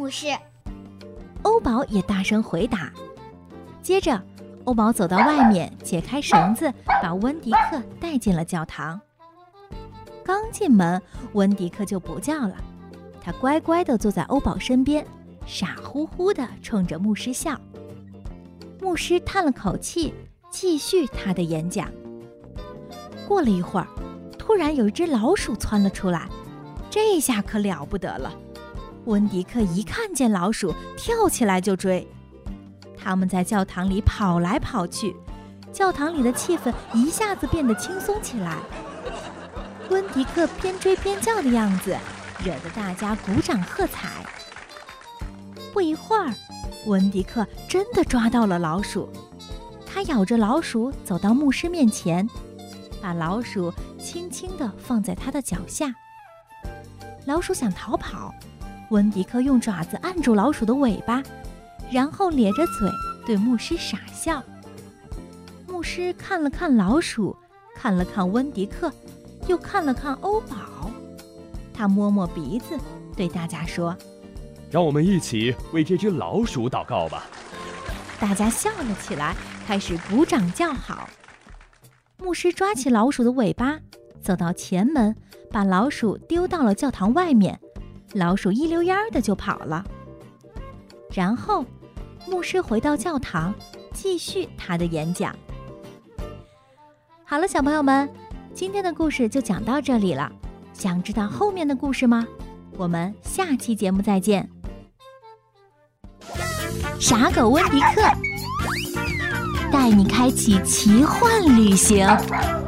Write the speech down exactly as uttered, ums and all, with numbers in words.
不是。 欧宝也大声回答。接着，欧宝走到外面，解开绳子，把温迪克带进了教堂。刚进门，温迪克就不叫了，他乖乖地坐在欧宝身边，傻乎乎地冲着牧师笑。牧师叹了口气，继续他的演讲。过了一会儿，突然有一只老鼠窜了出来，这下可了不得了。温迪克一看见老鼠，跳起来就追。他们在教堂里跑来跑去，教堂里的气氛一下子变得轻松起来。温迪克边追边叫的样子，惹得大家鼓掌喝彩。不一会儿，温迪克真的抓到了老鼠，他咬着老鼠走到牧师面前，把老鼠轻轻地放在他的脚下。老鼠想逃跑，温迪克用爪子按住老鼠的尾巴，然后咧着嘴对牧师傻笑。牧师看了看老鼠，看了看温迪克，又看了看欧宝，他摸摸鼻子，对大家说： 让我们一起为这只老鼠祷告吧。 大家笑了起来，开始鼓掌叫好。牧师抓起老鼠的尾巴，走到前门，把老鼠丢到了教堂外面，老鼠一溜烟儿的就跑了。然后牧师回到教堂，继续他的演讲。好了，小朋友们，今天的故事就讲到这里了。想知道后面的故事吗？我们下期节目再见。傻狗温迪克带你开启奇幻旅行。